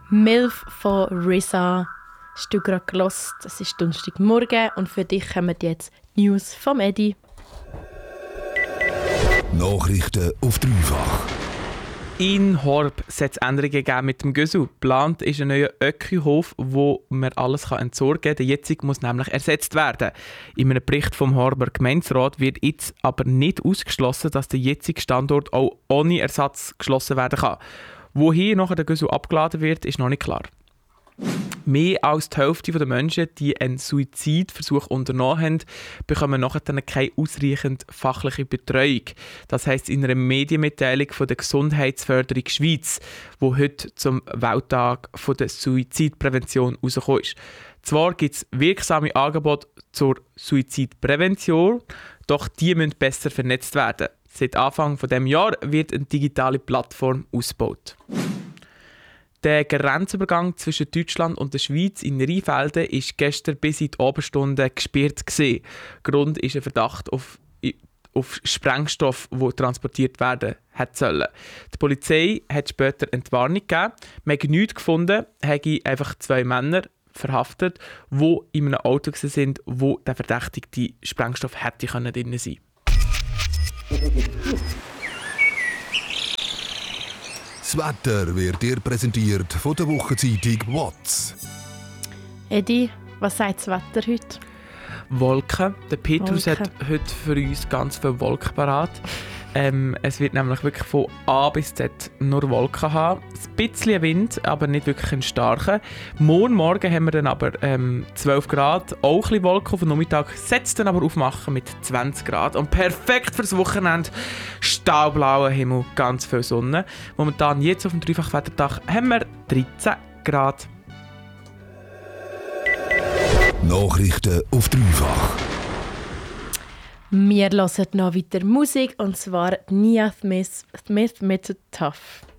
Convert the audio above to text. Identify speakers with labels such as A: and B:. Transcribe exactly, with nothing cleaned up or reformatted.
A: Milf von R Z A hast du gerade gehört. Es ist Donnerstagmorgen und für dich kommen jetzt die News vom Edi.
B: Nachrichten auf dreifach.
C: In Horb soll es Änderungen geben mit dem Gösu. Geplant ist ein neuer Ökkihof, wo man alles entsorgen kann. Der jetzige muss nämlich ersetzt werden. In einem Bericht vom Horber Gemeinderat wird jetzt aber nicht ausgeschlossen, dass der jetzige Standort auch ohne Ersatz geschlossen werden kann. Wohin nachher der Gösu abgeladen wird, ist noch nicht klar. Mehr als die Hälfte der Menschen, die einen Suizidversuch unternommen haben, bekommen nachher keine ausreichend fachliche Betreuung. Das heisst in einer Medienmitteilung von der Gesundheitsförderung Schweiz, die heute zum Welttag der Suizidprävention herausgekommen ist. Zwar gibt es wirksame Angebote zur Suizidprävention, doch die müssen besser vernetzt werden. Seit Anfang dieses Jahres wird eine digitale Plattform ausgebaut. Der Grenzübergang zwischen Deutschland und der Schweiz in Rheinfelden war gestern bis in die Abendstunden gesperrt. Grund ist ein Verdacht auf, auf Sprengstoff, der transportiert werden sollen. Die Polizei hat später Entwarnung gegeben. Man hat nichts gefunden, haben einfach zwei Männer verhaftet, die in einem Auto waren, wo der verdächtigte Sprengstoff hätte drin sein können.
B: Das Wetter wird dir präsentiert von der Wochenzeitung W O Z.
A: Edi, was sagt das Wetter heute?
C: Wolken. Der Petrus
A: Wolken.
C: hat heute für uns ganz viele Wolken parat. Ähm, es wird nämlich wirklich von A bis Z nur Wolken haben. Ein bisschen Wind, aber nicht wirklich einen starken. Morgen Morgen haben wir dann aber ähm, zwölf Grad, auch ein bisschen Wolken. Auf den Nachmittag setzt dann aber aufmachen mit zwanzig Grad. Und perfekt fürs Wochenende, staubblauer Himmel, ganz viel Sonne. Momentan jetzt auf dem Dreifachwettertag haben wir dreizehn Grad.
B: Nachrichten auf dreifach.
A: Wir hören noch weiter Musik, und zwar Nia Smith, Smith mit «Tough».